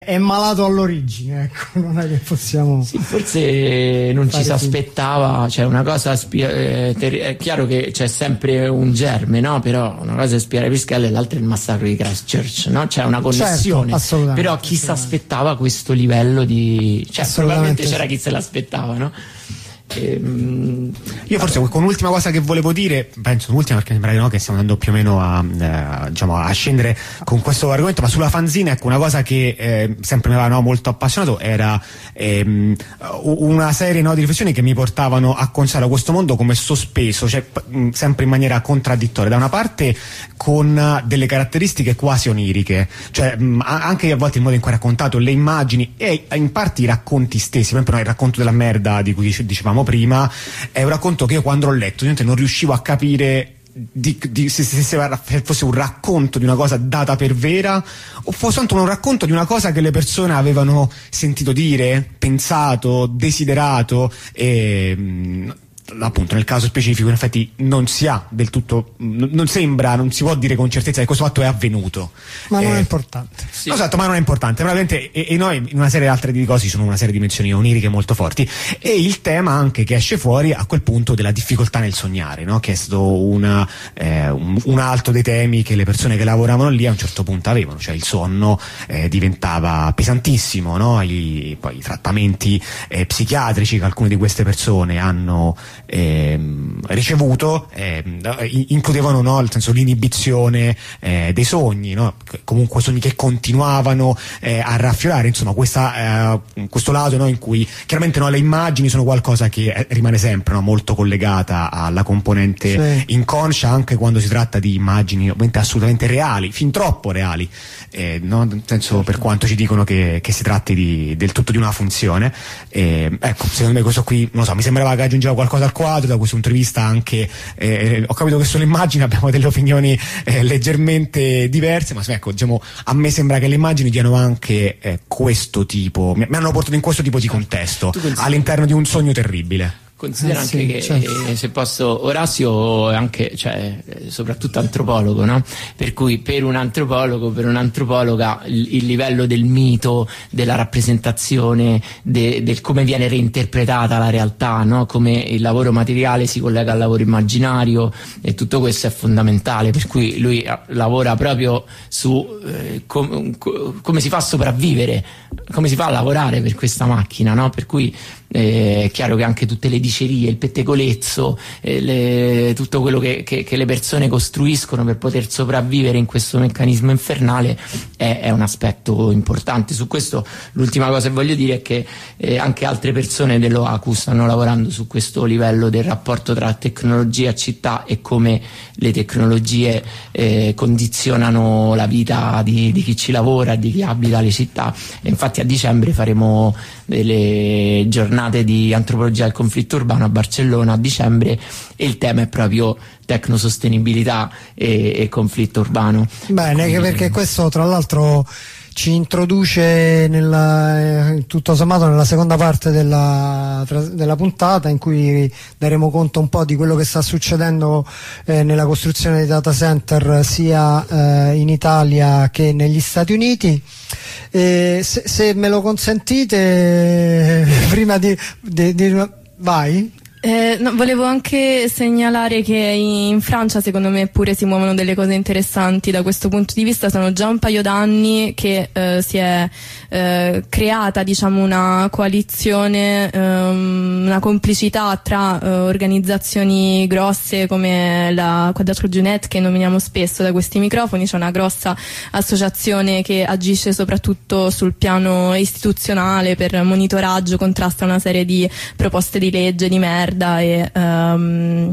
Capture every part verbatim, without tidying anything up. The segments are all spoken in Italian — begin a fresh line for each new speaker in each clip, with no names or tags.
è malato all'origine, ecco, non è che possiamo.
Sì, forse non ci si aspettava, cioè una cosa spia- eh, ter- è chiaro che c'è sempre un germe, no? Però una cosa è spiare Pischelle e l'altra è il massacro di Christchurch, no? C'è una connessione,
certo,
però chi si aspettava questo livello di, cioè probabilmente c'era chi se l'aspettava, no?
Ehm, io forse con un'ultima cosa che volevo dire, penso un'ultima perché mi sembra no, che stiamo andando più o meno a, eh, diciamo, a scendere con questo argomento, ma sulla fanzine, ecco, una cosa che eh, sempre mi aveva no, molto appassionato era ehm, una serie no, di riflessioni che mi portavano a considerare questo mondo come sospeso, cioè mh, sempre in maniera contraddittoria, da una parte con delle caratteristiche quasi oniriche, cioè mh, anche a volte il modo in cui è raccontato, le immagini e in parte i racconti stessi, per esempio no, il racconto della merda di cui dicevamo prima, è un racconto che io quando l'ho letto non riuscivo a capire di, di, se, se, se fosse un racconto di una cosa data per vera o fosse soltanto un racconto di una cosa che le persone avevano sentito dire, pensato, desiderato e mh, appunto nel caso specifico in effetti non si ha del tutto, non sembra, non si può dire con certezza che questo fatto è avvenuto,
ma non
eh,
è importante.
Sì. Esatto, ma non è importante, veramente, e, e noi in una serie di altre di cose ci sono una serie di dimensioni oniriche molto forti, e il tema anche che esce fuori a quel punto della difficoltà nel sognare, no? Che è stato una, eh, un, un altro dei temi che le persone che lavoravano lì a un certo punto avevano, cioè il sonno eh, diventava pesantissimo, no? I, poi i trattamenti eh, psichiatrici che alcune di queste persone hanno Eh, ricevuto eh, includevano no, nel senso l'inibizione eh, dei sogni, no? Comunque sogni che continuavano eh, a raffiorare, insomma questa, eh, questo lato no, in cui chiaramente no, le immagini sono qualcosa che eh, rimane sempre no, molto collegata alla componente sì. inconscia, anche quando si tratta di immagini ovviamente assolutamente reali, fin troppo reali, eh, no? Nel senso certo. per quanto ci dicono che, che si tratti di, del tutto di una funzione, eh, ecco, secondo me questo qui non so, mi sembrava che aggiungeva qualcosa al quadro da questo punto di vista anche eh, ho capito che sulle immagini abbiamo delle opinioni eh, leggermente diverse, ma ecco, diciamo, a me sembra che le immagini diano anche eh, questo tipo, mi, mi hanno portato in questo tipo di contesto all'interno di un sogno terribile.
Considera
eh
anche
sì,
che
certo.
eh, se posso, Orazio è anche, cioè, soprattutto antropologo, no? Per cui per un antropologo, per un'antropologa il, il livello del mito, della rappresentazione, de, del come viene reinterpretata la realtà, no? Come il lavoro materiale si collega al lavoro immaginario, e tutto questo è fondamentale, per cui lui lavora proprio su eh, com, com, come si fa a sopravvivere, come si fa a lavorare per questa macchina, no? Per cui eh, è chiaro che anche tutte le dicerie, il pettegolezzo, eh, le, tutto quello che, che, che le persone costruiscono per poter sopravvivere in questo meccanismo infernale è, è un aspetto importante. Su questo l'ultima cosa che voglio dire è che eh, anche altre persone dell'O A C U stanno lavorando su questo livello del rapporto tra tecnologia e città e come le tecnologie eh, condizionano la vita di, di chi ci lavora, di chi abita le città, e infatti a dicembre faremo delle giornate di antropologia del conflitto urbano a Barcellona a dicembre, e il tema è proprio tecnosostenibilità e, e conflitto urbano.
Bene, quindi, perché questo tra l'altro ci introduce nella, eh, tutto sommato nella seconda parte della, della puntata, in cui daremo conto un po' di quello che sta succedendo eh, nella costruzione dei data center sia eh, in Italia che negli Stati Uniti. Eh, se, se me lo consentite, prima di, di, di vai.
Eh, no, volevo anche segnalare che in Francia secondo me pure si muovono delle cose interessanti da questo punto di vista. Sono già un paio d'anni che eh, si è eh, creata, diciamo, una coalizione, ehm, una complicità tra eh, organizzazioni grosse come la Quadrature du Net, che nominiamo spesso da questi microfoni. C'è una grossa associazione che agisce soprattutto sul piano istituzionale per monitoraggio, contrasta una serie di proposte di legge di merda e um,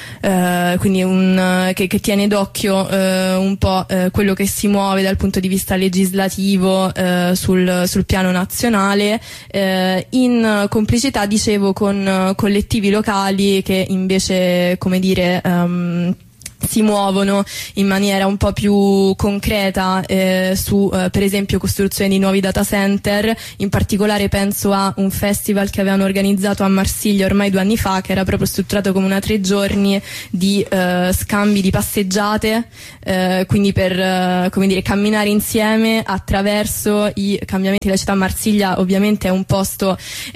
uh, quindi un, che, che tiene d'occhio uh, un po' uh, quello che si muove dal punto di vista legislativo uh, sul, sul piano nazionale, uh, in complicità, dicevo, con uh, collettivi locali che invece, come dire, um, si muovono in maniera un po' più concreta eh, su eh, per esempio costruzione di nuovi data center. In particolare penso a un festival che avevano organizzato a Marsiglia ormai due anni fa, che era proprio strutturato come una tre giorni di eh, scambi di passeggiate, eh, quindi per eh, come dire camminare insieme attraverso i cambiamenti della città. Marsiglia ovviamente è un posto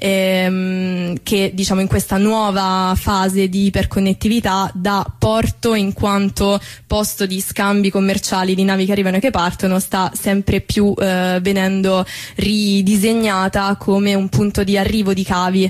ehm, che diciamo in questa nuova fase di iperconnettività da porto, in quanto posto di scambi commerciali di navi che arrivano e che partono, sta sempre più eh, venendo ridisegnata come un punto di arrivo di cavi,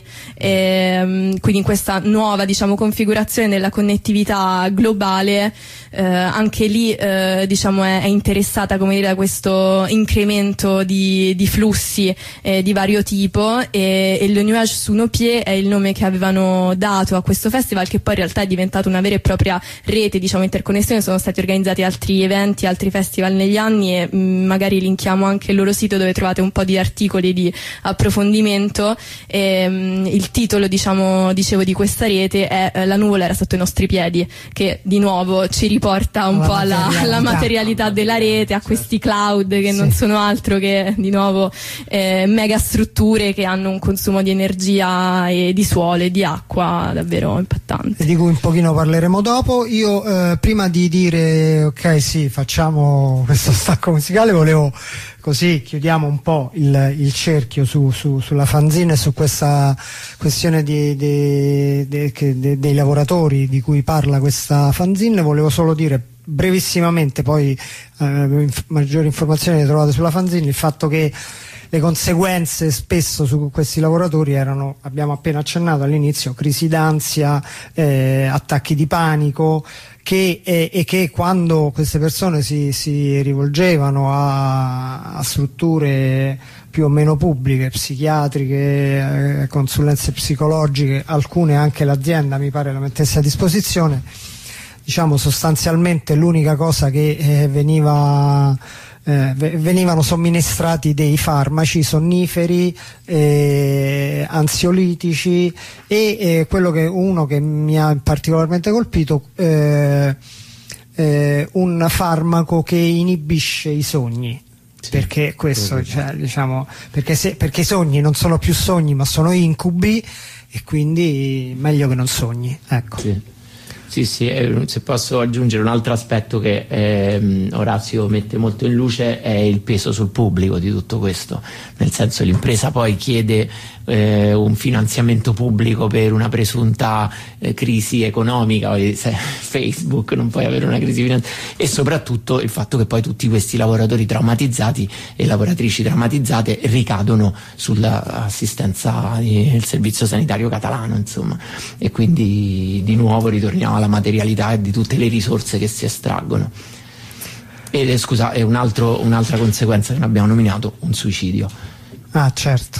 e, quindi in questa nuova diciamo configurazione della connettività globale eh, anche lì eh, diciamo è, è interessata come dire da questo incremento di, di flussi eh, di vario tipo, e, e Le Nuage sous nos pieds è il nome che avevano dato a questo festival, che poi in realtà è diventato una vera e propria rete diciamo interconnessione. Sono stati organizzati altri eventi, altri festival negli anni, e mh, magari linkiamo anche il loro sito dove trovate un po' di articoli di approfondimento. E, mh, il titolo diciamo dicevo di questa rete è eh, La nuvola era sotto i nostri piedi, che di nuovo ci riporta un
la
po' alla,
materialità.
alla materialità della rete, a questi cloud che
sì.
non sono altro che di nuovo eh, mega strutture che hanno un consumo di energia e di suolo e di acqua davvero impattante,
di cui un pochino parleremo dopo. Io eh, prima di dire ok sì facciamo questo stacco musicale, volevo così chiudiamo un po' il, il cerchio su, su, sulla fanzine e su questa questione di, di, di, di, di, dei lavoratori di cui parla questa fanzine. Volevo solo dire brevissimamente, poi eh, inf- maggiori informazioni le trovate sulla fanzine, il fatto che le conseguenze spesso su questi lavoratori erano, abbiamo appena accennato all'inizio, crisi d'ansia, eh, attacchi di panico, che, eh, e che quando queste persone si, si rivolgevano a, a strutture più o meno pubbliche, psichiatriche, eh, consulenze psicologiche, alcune anche l'azienda mi pare la mettesse a disposizione, diciamo sostanzialmente l'unica cosa che eh, veniva eh, venivano somministrati dei farmaci sonniferi, eh, ansiolitici e eh, quello che uno che mi ha particolarmente colpito eh, eh, un farmaco che inibisce i sogni. Sì, perché questo cioè, diciamo perché, se, perché i sogni non sono più sogni ma sono incubi, e quindi meglio che non sogni, ecco.
Sì. Sì, sì, eh, se posso aggiungere un altro aspetto che eh, Orazio mette molto in luce è il peso sul pubblico di tutto questo, nel senso che l'impresa poi chiede eh, un finanziamento pubblico per una presunta eh, crisi economica, se Facebook non puoi avere una crisi finanziaria, e soprattutto il fatto che poi tutti questi lavoratori traumatizzati e lavoratrici traumatizzate ricadono sull'assistenza del servizio sanitario catalano, insomma, e quindi di nuovo ritorniamo alla materialità e di tutte le risorse che si estraggono. Ed eh, scusa, è un altro, un'altra conseguenza che non abbiamo nominato, un suicidio.
Ah, certo.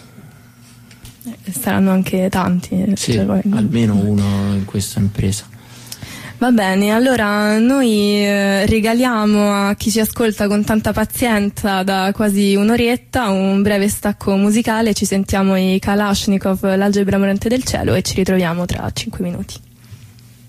Eh, saranno anche tanti.
Sì,
cioè,
almeno uno in questa impresa.
Va bene, allora noi eh, regaliamo a chi ci ascolta con tanta pazienza da quasi un'oretta un breve stacco musicale. Ci sentiamo i Kalashnikov, l'algebra morente del cielo, e ci ritroviamo tra cinque minuti.